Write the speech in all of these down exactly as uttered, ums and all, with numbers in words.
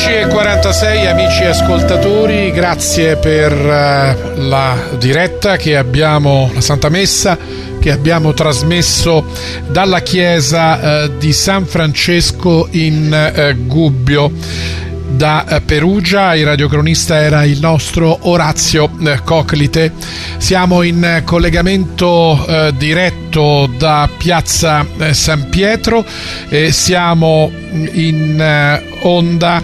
undici e quarantasei, amici ascoltatori, grazie per uh, la diretta che abbiamo, la Santa Messa che abbiamo trasmesso dalla chiesa uh, di San Francesco in uh, Gubbio. Da uh, Perugia il radiocronista era il nostro Orazio uh, Coclite. Siamo in uh, collegamento uh, diretto da Piazza uh, San Pietro e siamo in uh, onda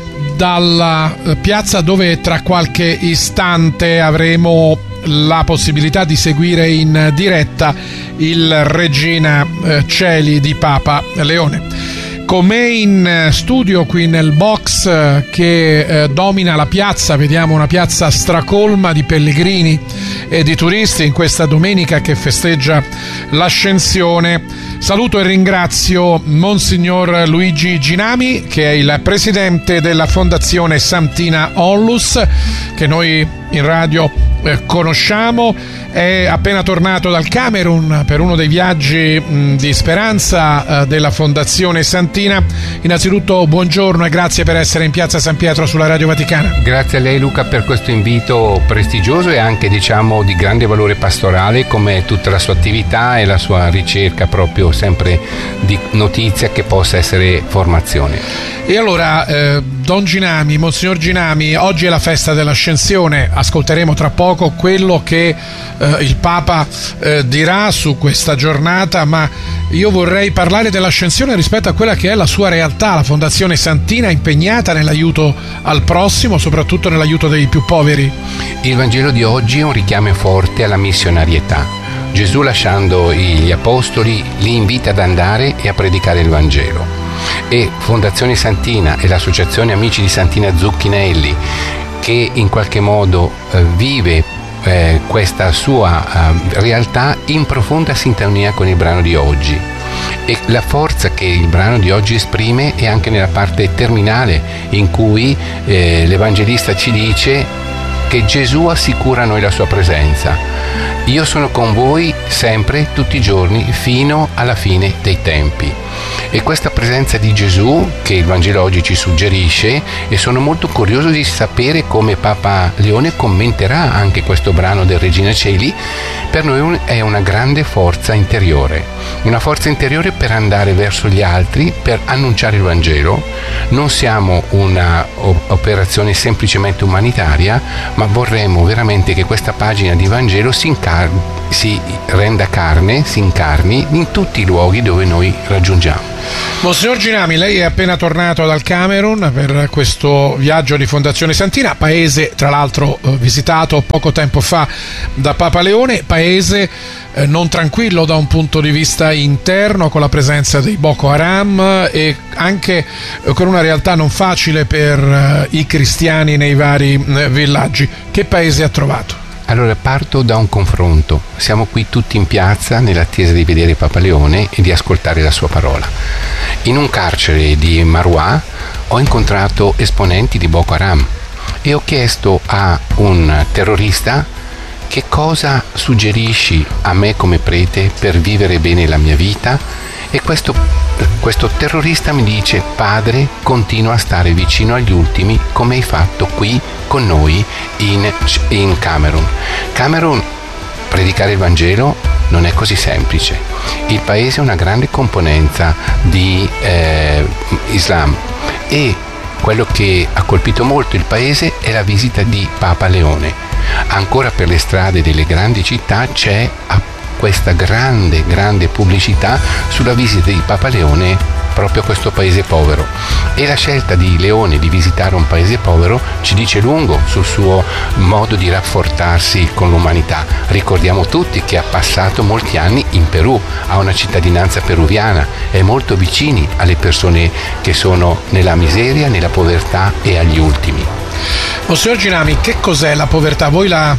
dalla uh, piazza dove tra qualche istante avremo la possibilità di seguire in diretta il Regina uh, Coeli di Papa Leone. Con me in studio qui nel box che eh, domina la piazza, vediamo una piazza stracolma di pellegrini e di turisti in questa domenica che festeggia l'Ascensione. Saluto e ringrazio Monsignor Luigi Ginami, che è il presidente della Fondazione Sanctina Onlus, che noi in radio eh, conosciamo. È appena tornato dal Camerun per uno dei viaggi mh, di speranza eh, della Fondazione Santina. Innanzitutto buongiorno e grazie per essere in Piazza San Pietro sulla Radio Vaticana. Grazie a lei, Luca, per questo invito prestigioso e anche, diciamo, di grande valore pastorale, come tutta la sua attività e la sua ricerca proprio sempre di notizia che possa essere formazione. E allora, eh, Don Ginami, Monsignor Ginami, oggi è la festa dell'Ascensione, ascolteremo tra poco quello che eh, il Papa eh, dirà su questa giornata, ma io vorrei parlare dell'Ascensione rispetto a quella che è la sua realtà. La Fondazione Santina è impegnata nell'aiuto al prossimo, soprattutto nell'aiuto dei più poveri. Il Vangelo di oggi è un richiamo forte alla missionarietà. Gesù, lasciando gli apostoli, li invita ad andare e a predicare il Vangelo. E Fondazione Santina e l'Associazione Amici di Santina Zucchinelli, che in qualche modo eh, vive eh, questa sua eh, realtà in profonda sintonia con il brano di oggi. E la forza che il brano di oggi esprime è anche nella parte terminale, in cui eh, l'Evangelista ci dice che Gesù assicura a noi la sua presenza. Io sono con voi sempre, tutti i giorni, fino alla fine dei tempi. E questa presenza di Gesù che il Vangelo oggi ci suggerisce, e sono molto curioso di sapere come Papa Leone commenterà anche questo brano del Regina Coeli, per noi è una grande forza interiore, una forza interiore per andare verso gli altri, per annunciare il Vangelo. Non siamo una operazione semplicemente umanitaria, ma vorremmo veramente che questa pagina di Vangelo si, incar- si renda carne, si incarni in tutti i luoghi dove noi raggiungiamo. Monsignor Ginami, lei è appena tornato dal Camerun per questo viaggio di Fondazione Santina, paese tra l'altro visitato poco tempo fa da Papa Leone, paese eh, non tranquillo da un punto di vista interno, con la presenza dei Boko Haram e anche eh, con una realtà non facile per eh, i cristiani nei vari eh, villaggi. Che paese ha trovato? Allora, parto da un confronto. Siamo qui tutti in piazza nell'attesa di vedere Papa Leone e di ascoltare la sua parola. In un carcere di Marwa ho incontrato esponenti di Boko Haram e ho chiesto a un terrorista: che cosa suggerisci a me come prete per vivere bene la mia vita? E questo, questo terrorista mi dice: padre, continua a stare vicino agli ultimi come hai fatto qui con noi in, in Camerun. Camerun, predicare il Vangelo non è così semplice. Il paese ha una grande componenza di eh, Islam, e quello che ha colpito molto il paese è la visita di Papa Leone. Ancora per le strade delle grandi città c'è questa grande, grande pubblicità sulla visita di Papa Leone proprio a questo paese povero. E la scelta di Leone di visitare un paese povero ci dice lungo sul suo modo di rapportarsi con l'umanità. Ricordiamo tutti che ha passato molti anni in Perù, ha una cittadinanza peruviana, è molto vicini alle persone che sono nella miseria, nella povertà e agli ultimi. Monsignor Ginami, che cos'è la povertà? Voi la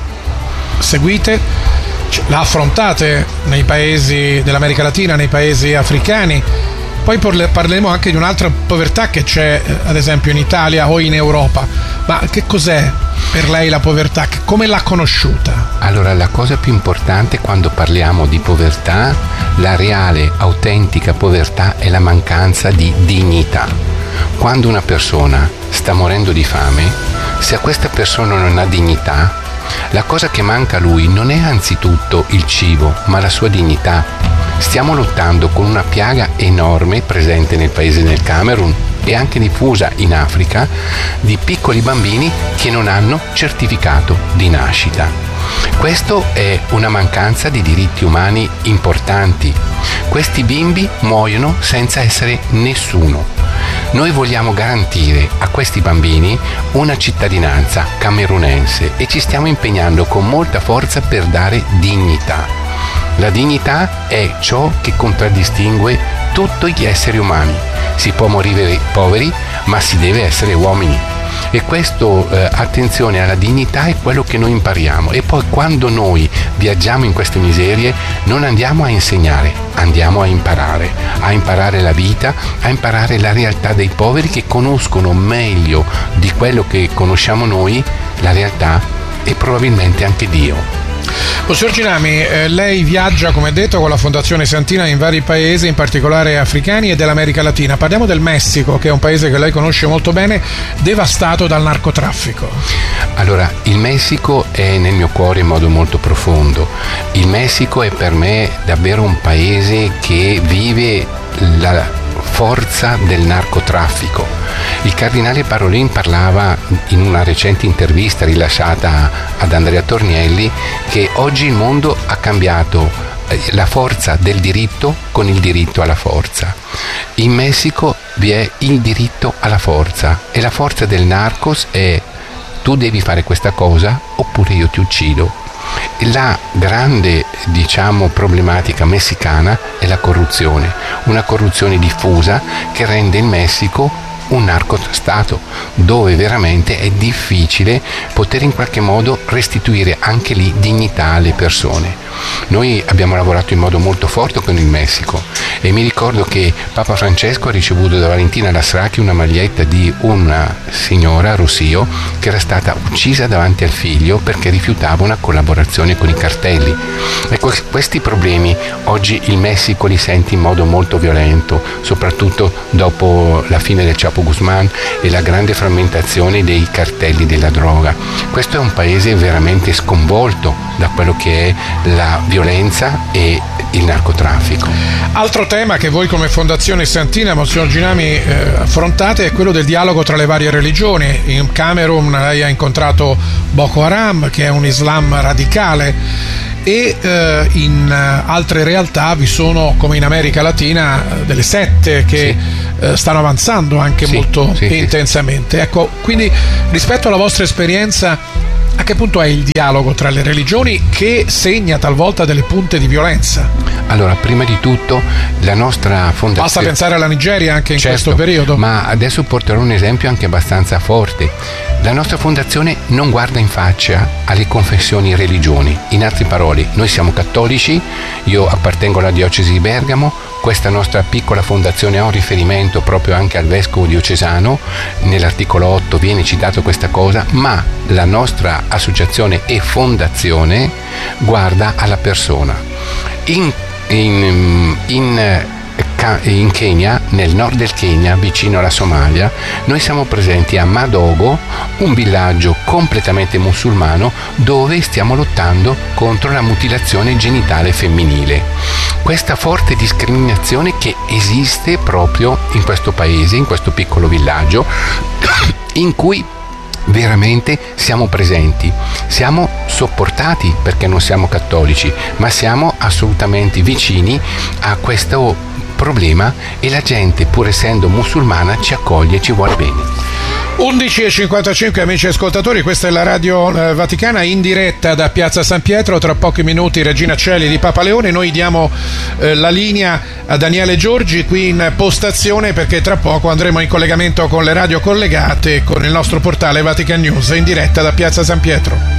seguite? La affrontate nei paesi dell'America Latina, nei paesi africani? Poi parleremo anche di un'altra povertà che c'è ad esempio in Italia o in Europa. Ma che cos'è per lei la povertà? Come l'ha conosciuta? Allora, la cosa più importante quando parliamo di povertà, la reale, autentica povertà, è la mancanza di dignità. Quando una persona sta morendo di fame, se a questa persona non ha dignità, la cosa che manca a lui non è anzitutto il cibo, ma la sua dignità. Stiamo lottando con una piaga enorme presente nel paese del Camerun e anche diffusa in Africa di piccoli bambini che non hanno certificato di nascita. Questo è una mancanza di diritti umani importanti. Questi bimbi muoiono senza essere nessuno. Noi vogliamo garantire a questi bambini una cittadinanza camerunense e ci stiamo impegnando con molta forza per dare dignità. La dignità è ciò che contraddistingue tutti gli esseri umani. Si può morire poveri, ma si deve essere uomini. E questo, eh, attenzione alla dignità, è quello che noi impariamo. E poi quando noi viaggiamo in queste miserie non andiamo a insegnare, andiamo a imparare, a imparare la vita, a imparare la realtà dei poveri che conoscono meglio di quello che conosciamo noi la realtà e probabilmente anche Dio. Monsignor Ginami, eh, lei viaggia, come detto, con la Fondazione Santina in vari paesi, in particolare africani e dell'America Latina. Parliamo del Messico, che è un paese che lei conosce molto bene, devastato dal narcotraffico. Allora, il Messico è nel mio cuore in modo molto profondo. Il Messico è per me davvero un paese che vive la forza del narcotraffico. Il cardinale Parolin parlava in una recente intervista rilasciata ad Andrea Tornielli che oggi il mondo ha cambiato la forza del diritto con il diritto alla forza. In Messico vi è il diritto alla forza e la forza del narcos è: tu devi fare questa cosa oppure io ti uccido. La grande, diciamo, problematica messicana è la corruzione, una corruzione diffusa che rende il Messico un narcostato, dove veramente è difficile poter in qualche modo restituire anche lì dignità alle persone. Noi abbiamo lavorato in modo molto forte con il Messico e mi ricordo che Papa Francesco ha ricevuto da Valentina Lasraki una maglietta di una signora, Rossio, che era stata uccisa davanti al figlio perché rifiutava una collaborazione con i cartelli. Ecco, questi problemi oggi il Messico li sente in modo molto violento, soprattutto dopo la fine del Chapo Guzman e la grande frammentazione dei cartelli della droga. Questo è un paese veramente sconvolto da quello che è la violenza e il narcotraffico. Altro tema che voi come Fondazione Santina, Monsignor Ginami, eh, affrontate è quello del dialogo tra le varie religioni. In Camerun lei ha incontrato Boko Haram, che è un Islam radicale, e eh, in altre realtà vi sono, come in America Latina, delle sette che sì. eh, stanno avanzando anche sì, molto sì, intensamente. Sì. Ecco, quindi rispetto alla vostra esperienza, a che punto è il dialogo tra le religioni che segna talvolta delle punte di violenza? Allora, prima di tutto la nostra fondazione... Basta pensare alla Nigeria anche in certo, questo periodo. Ma adesso porterò un esempio anche abbastanza forte. La nostra fondazione non guarda in faccia alle confessioni e religioni. In altre parole, noi siamo cattolici, io appartengo alla diocesi di Bergamo, questa nostra piccola fondazione ha un riferimento proprio anche al vescovo diocesano, nell'articolo otto viene citato questa cosa, ma la nostra associazione e fondazione guarda alla persona. In, in, in In Kenya, nel nord del Kenya, vicino alla Somalia, noi siamo presenti a Madogo, un villaggio completamente musulmano dove stiamo lottando contro la mutilazione genitale femminile. Questa forte discriminazione che esiste proprio in questo paese, in questo piccolo villaggio, in cui veramente siamo presenti, siamo sopportati perché non siamo cattolici, ma siamo assolutamente vicini a questo problema e la gente, pur essendo musulmana, ci accoglie e ci vuole bene. undici e cinquantacinque, amici ascoltatori, questa è la Radio eh, Vaticana in diretta da Piazza San Pietro. Tra pochi minuti Regina Coeli di Papa Leone. Noi diamo eh, la linea a Daniele Giorgi qui in postazione, perché tra poco andremo in collegamento con le radio collegate con il nostro portale Vatican News in diretta da Piazza San Pietro.